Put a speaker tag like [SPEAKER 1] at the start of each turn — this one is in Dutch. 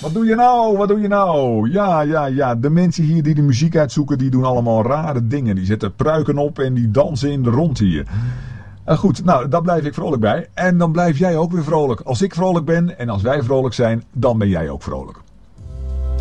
[SPEAKER 1] Wat doe je nou? Wat doe je nou? Ja. De mensen hier die de muziek uitzoeken, die doen allemaal rare dingen. Die zetten pruiken op en die dansen in de rond hier. Goed, nou, daar blijf ik vrolijk bij. En dan blijf jij ook weer vrolijk. Als ik vrolijk ben en als wij vrolijk zijn, dan ben jij ook vrolijk.